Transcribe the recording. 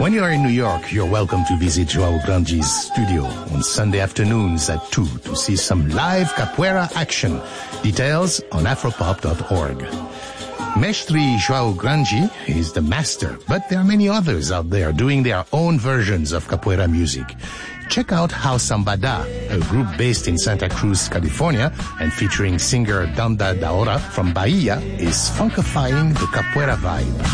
When you are in New York, you're welcome to visit Joao Grandi's studio on Sunday afternoons at 2 to see some live capoeira action. Details on afropop.org. Mestre Joao Grandi is the master, but there are many others out there doing their own versions of capoeira music. Check out How Sambada, a group based in Santa Cruz, California, and featuring singer Danda Daora from Bahia, is funkifying the capoeira vibe.